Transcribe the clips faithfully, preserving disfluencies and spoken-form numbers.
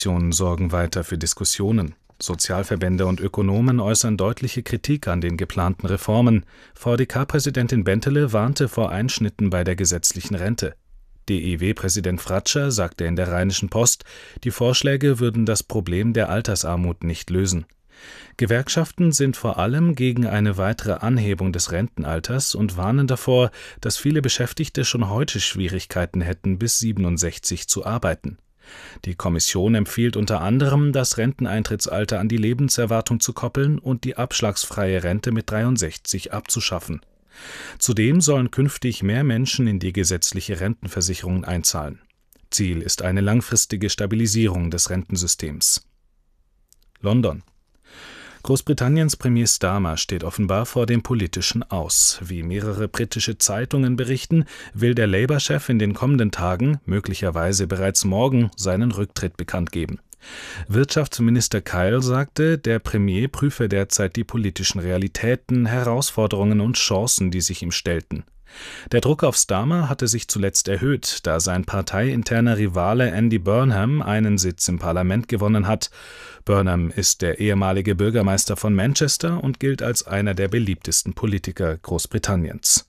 sorgen weiter für Diskussionen. Sozialverbände und Ökonomen äußern deutliche Kritik an den geplanten Reformen. V D K-Präsidentin Bentele warnte vor Einschnitten bei der gesetzlichen Rente. D I W-Präsident Fratscher sagte in der Rheinischen Post, die Vorschläge würden das Problem der Altersarmut nicht lösen. Gewerkschaften sind vor allem gegen eine weitere Anhebung des Rentenalters und warnen davor, dass viele Beschäftigte schon heute Schwierigkeiten hätten, bis siebenundsechzig zu arbeiten. Die Kommission empfiehlt unter anderem, das Renteneintrittsalter an die Lebenserwartung zu koppeln und die abschlagsfreie Rente mit dreiundsechzig abzuschaffen. Zudem sollen künftig mehr Menschen in die gesetzliche Rentenversicherung einzahlen. Ziel ist eine langfristige Stabilisierung des Rentensystems. London. Großbritanniens Premier Starmer steht offenbar vor dem politischen Aus. Wie mehrere britische Zeitungen berichten, will der Labour-Chef in den kommenden Tagen, möglicherweise bereits morgen, seinen Rücktritt bekannt geben. Wirtschaftsminister Kyle sagte, der Premier prüfe derzeit die politischen Realitäten, Herausforderungen und Chancen, die sich ihm stellten. Der Druck auf Starmer hatte sich zuletzt erhöht, da sein parteiinterner Rivale Andy Burnham einen Sitz im Parlament gewonnen hat. Burnham ist der ehemalige Bürgermeister von Manchester und gilt als einer der beliebtesten Politiker Großbritanniens.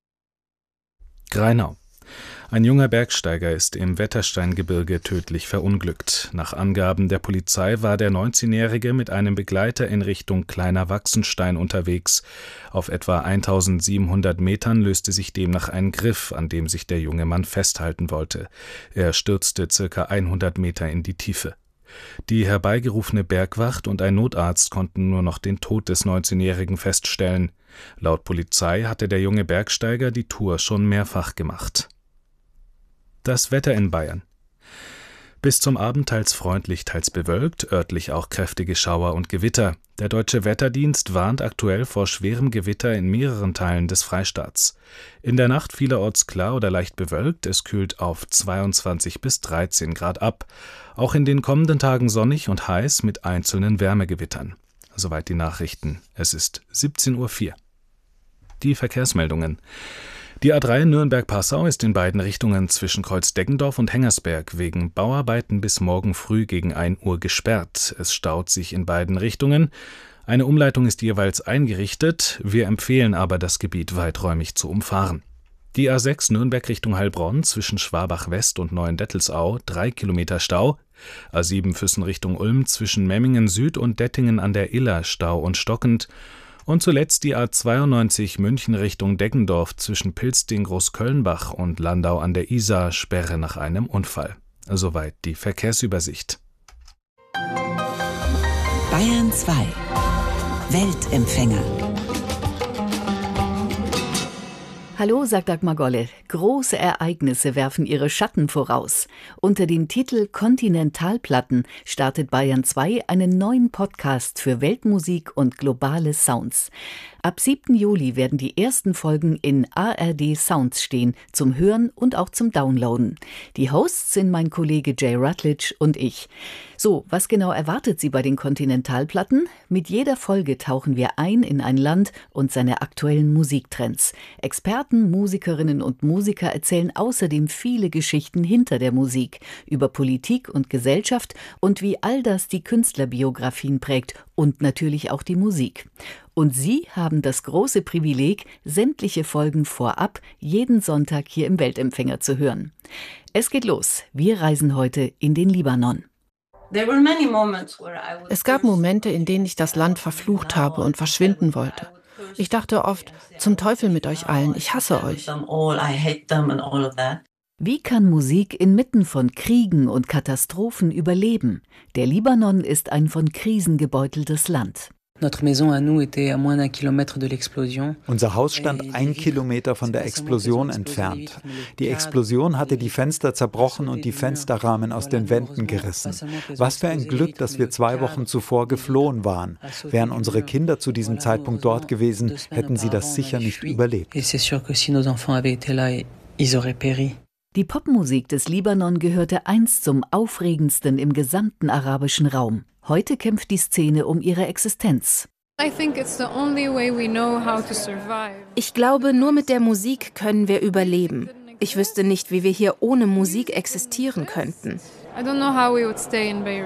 Grainau. Ein junger Bergsteiger ist im Wettersteingebirge tödlich verunglückt. Nach Angaben der Polizei war der neunzehnjährige mit einem Begleiter in Richtung Kleiner Wachsenstein unterwegs. Auf etwa eintausendsiebenhundert Metern löste sich demnach ein Griff, an dem sich der junge Mann festhalten wollte. Er stürzte circa hundert Meter in die Tiefe. Die herbeigerufene Bergwacht und ein Notarzt konnten nur noch den Tod des neunzehnjährigen feststellen. Laut Polizei hatte der junge Bergsteiger die Tour schon mehrfach gemacht. Das Wetter in Bayern. Bis zum Abend teils freundlich, teils bewölkt, örtlich auch kräftige Schauer und Gewitter. Der Deutsche Wetterdienst warnt aktuell vor schwerem Gewitter in mehreren Teilen des Freistaats. In der Nacht vielerorts klar oder leicht bewölkt, es kühlt auf zweiundzwanzig bis dreizehn Grad ab. Auch in den kommenden Tagen sonnig und heiß mit einzelnen Wärmegewittern. Soweit die Nachrichten. Es ist siebzehn Uhr vier. Die Verkehrsmeldungen. Die A drei Nürnberg-Passau ist in beiden Richtungen zwischen Kreuz-Deggendorf und Hengersberg wegen Bauarbeiten bis morgen früh gegen ein Uhr gesperrt. Es staut sich in beiden Richtungen. Eine Umleitung ist jeweils eingerichtet. Wir empfehlen aber, das Gebiet weiträumig zu umfahren. Die A sechs Nürnberg Richtung Heilbronn zwischen Schwabach-West und Neuendettelsau, drei Kilometer Stau. A sieben Füssen Richtung Ulm zwischen Memmingen Süd und Dettingen an der Iller, Stau und stockend. Und zuletzt die A zweiundneunzig München Richtung Deggendorf zwischen Pilsting-Großkölnbach und Landau an der Isar, Sperre nach einem Unfall. Soweit die Verkehrsübersicht. Bayern zwei. Weltempfänger. Hallo, sagt Dagmar Golle. Große Ereignisse werfen ihre Schatten voraus. Unter dem Titel Kontinentalplatten startet Bayern zwei einen neuen Podcast für Weltmusik und globale Sounds. Ab siebten Juli werden die ersten Folgen in A R D Sounds stehen, zum Hören und auch zum Downloaden. Die Hosts sind mein Kollege Jay Rutledge und ich. So, was genau erwartet Sie bei den Kontinentalplatten? Mit jeder Folge tauchen wir ein in ein Land und seine aktuellen Musiktrends. Experten, Musikerinnen und Musiker erzählen außerdem viele Geschichten hinter der Musik, über Politik und Gesellschaft und wie all das die Künstlerbiografien prägt und natürlich auch die Musik. Und Sie haben das große Privileg, sämtliche Folgen vorab jeden Sonntag hier im Weltempfänger zu hören. Es geht los. Wir reisen heute in den Libanon. Es gab Momente, in denen ich das Land verflucht habe und verschwinden wollte. Ich dachte oft, zum Teufel mit euch allen, ich hasse euch. Wie kann Musik inmitten von Kriegen und Katastrophen überleben? Der Libanon ist ein von Krisen gebeuteltes Land. Unser Haus stand ein Kilometer von der Explosion entfernt. Die Explosion hatte die Fenster zerbrochen und die Fensterrahmen aus den Wänden gerissen. Was für ein Glück, dass wir zwei Wochen zuvor geflohen waren. Wären unsere Kinder zu diesem Zeitpunkt dort gewesen, hätten sie das sicher nicht überlebt. Die Popmusik des Libanon gehörte einst zum aufregendsten im gesamten arabischen Raum. Heute kämpft die Szene um ihre Existenz. Ich glaube, nur mit der Musik können wir überleben. Ich wüsste nicht, wie wir hier ohne Musik existieren könnten.